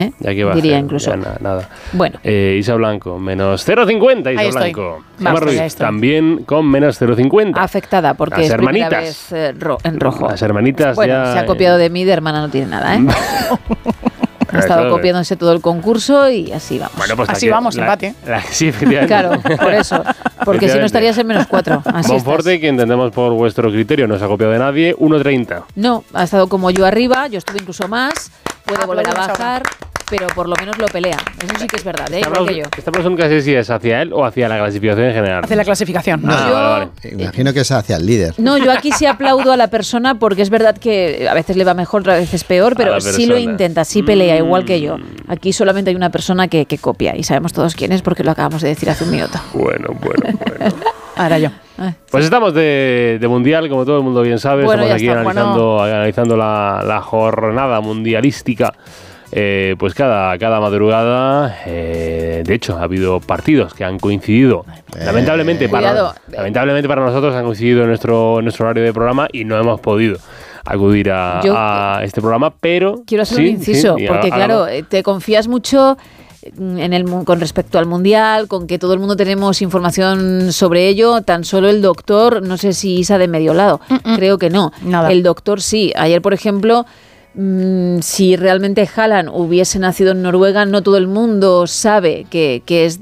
Ya que va diría a ser, incluso. ya nada. Bueno. Isa Blanco, menos 0,50. Isa Blanco. Gemma Basta, Ruiz, también con menos 0,50. Afectada, porque Las es hermanitas. primera vez en rojo. Las hermanitas bueno, ya... se ha copiado de mí, de hermana no tiene nada, ¿eh? Ha estado copiándose todo el concurso y así vamos. Bueno, pues así vamos, empate. Sí, efectivamente. Claro, por eso. Porque si no estarías en menos 4. Así Monforte, que entendemos por vuestro criterio, no se ha copiado de nadie, 1,30. No, ha estado como yo arriba, yo estuve incluso más, puede volver a bajar, pero por lo menos lo pelea. Eso sí que es verdad, igual que yo. Esta pregunta no sé si es hacia él o hacia la clasificación en general. Hacia la clasificación. No, vale. Imagino que es hacia el líder. No, yo aquí sí aplaudo a la persona porque es verdad que a veces le va mejor, a veces peor, pero sí lo intenta, sí pelea, igual que yo. Aquí solamente hay una persona que copia y sabemos todos quién es porque lo acabamos de decir hace un minuto. Bueno. Ahora yo. Pues estamos de mundial, como todo el mundo bien sabe. Bueno, estamos aquí está, analizando la jornada mundialística. Pues cada madrugada, de hecho, ha habido partidos que han coincidido. Lamentablemente para nosotros han coincidido en nuestro horario de programa y no hemos podido acudir a este programa, pero... Quiero hacer un inciso, porque claro, te confías mucho con respecto al Mundial, con que todo el mundo tenemos información sobre ello, tan solo el doctor, no sé si Isa de medio lado, creo que no. Nada. El doctor sí. Ayer, por ejemplo... si realmente Haaland hubiese nacido en Noruega, no todo el mundo sabe que es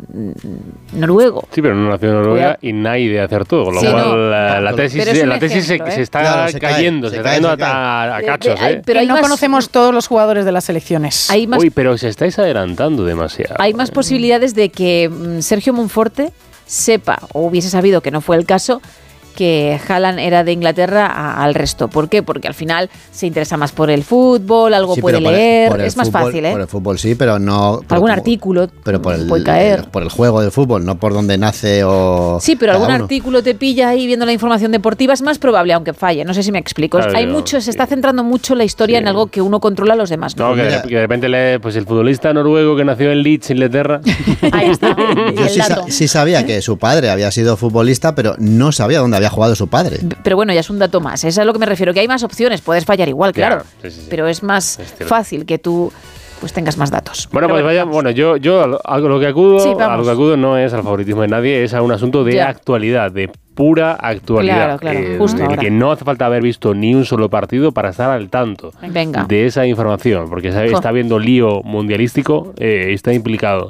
noruego. Sí, pero no nació en Noruega y nadie hacer todo, con lo cual la tesis se está cayendo, se está cayendo a cachos. Pero no conocemos todos los jugadores de las selecciones. Uy, pero se estáis adelantando demasiado. Hay más posibilidades de que Sergio Monforte sepa o hubiese sabido, que no fue el caso, que Haaland era de Inglaterra al resto. ¿Por qué? Porque al final se interesa más por el fútbol, algo puede leer, es más fácil, ¿eh? Por el fútbol sí, pero no... Algún artículo pero puede caer. Por el juego del fútbol, no por donde nace o... Sí, pero algún artículo te pilla ahí viendo la información deportiva, es más probable, aunque falle. No sé si me explico. Claro, se está centrando mucho la historia en algo que uno controla, los demás no. Que de repente lee, pues el futbolista noruego que nació en Leeds, Inglaterra. Ahí está. Yo sí sabía que su padre había sido futbolista, pero no sabía dónde había jugado su padre. Pero bueno, ya es un dato más. Eso es a lo que me refiero, que hay más opciones. Puedes fallar igual, claro. Sí. Pero es más fácil que tú pues tengas más datos. Bueno, pues yo a lo que acudo no es al favoritismo de nadie, es a un asunto de actualidad, de pura actualidad. Claro, justo ahora. Que no hace falta haber visto ni un solo partido para estar al tanto de esa información, porque está habiendo lío mundialístico, está implicado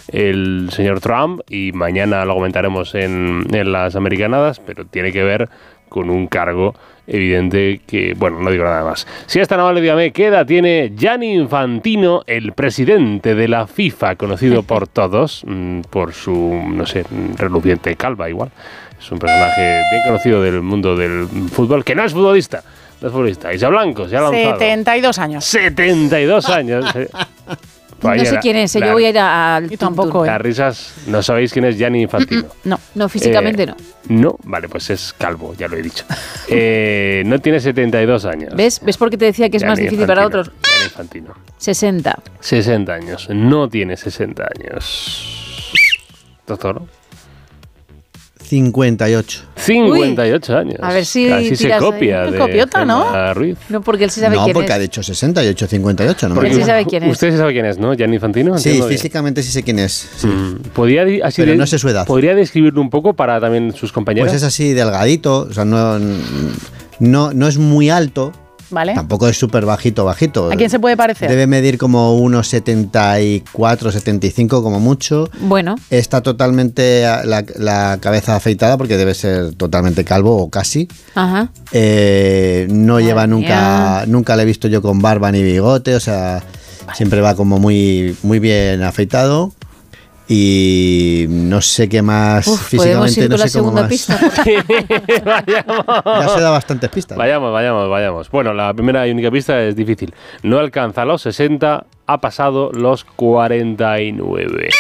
el señor Trump y mañana lo comentaremos en las americanadas, pero tiene que ver con un cargo evidente que, bueno, no digo nada más. Si es tan amable, dígame, ¿qué edad tiene Gianni Infantino, el presidente de la FIFA, conocido por todos por su, no sé, reluciente calva igual? Es un personaje bien conocido del mundo del fútbol, que no es futbolista. No es futbolista. Isa Blanco se ha lanzado. 72 años. 72 años. No sé quién es, yo voy a ir al... Yo tampoco. Las risas, no sabéis quién es Gianni Infantino. No, físicamente no. No, vale, pues es calvo, ya lo he dicho. No tiene 72 años. ¿Ves por qué te decía que es más difícil para otros? Gianni Infantino. 60 años, no tiene 60 años. Doctor. 58 años. A ver si casi se copia de copiota, Gemma Ruiz. No, porque él sí sabe quién es. No, porque ha dicho 68, 58. Porque él sí sabe quién es. Usted sí sabe quién es, ¿no? Gianni Infantino. Sí, físicamente sí sé quién es. Sí. Pero no sé su edad. ¿Podría describirlo un poco para también sus compañeros? Pues es así delgadito, o sea, no es muy alto. ¿Vale? Tampoco es súper bajito. ¿A quién se puede parecer? Debe medir como unos 74, 75 como mucho. Bueno. Está totalmente la cabeza afeitada porque debe ser totalmente calvo o casi. Ajá. No lleva nunca le he visto yo con barba ni bigote, o sea, siempre va como muy, muy bien afeitado. Y no sé qué más físicamente, ir no con sé cómo más. Pista. Ya se da bastantes pistas. Vayamos. Bueno, la primera y única pista es difícil. No alcanza los 60, ha pasado los 49.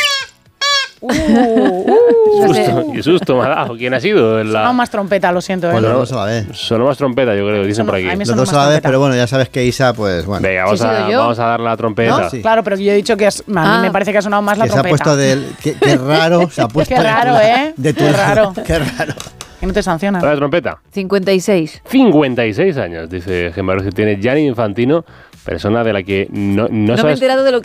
Qué susto me ha dado. ¿Quién ha sido? Sonó más trompeta, lo siento. Bueno, los dos a la vez. Sonó más trompeta, yo creo, dicen por aquí. Los dos a la vez, pero bueno, ya sabes que Isa, pues bueno. Venga, vamos a dar la trompeta. ¿No? Sí. Claro, pero yo he dicho que a mí me parece que ha sonado más la trompeta. Se ha puesto qué raro, se ha puesto qué raro, qué raro. Que no te sanciona. La trompeta. 56 años, dice Gemma Ruiz, que tiene Gianni Infantino, persona de la que no me he enterado de